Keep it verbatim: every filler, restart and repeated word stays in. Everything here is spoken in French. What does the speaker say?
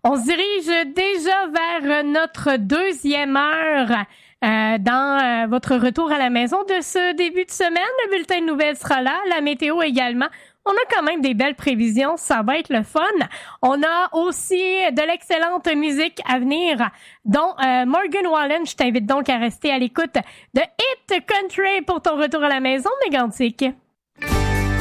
On se dirige déjà vers notre deuxième heure euh, dans euh, votre retour à la maison de ce début de semaine. Le bulletin de nouvelles sera là, la météo également. On a quand même des belles prévisions, ça va être le fun. On a aussi de l'excellente musique à venir, dont euh, Morgan Wallen. Je t'invite donc à rester à l'écoute de Hit Country pour ton retour à la maison, Mégantic.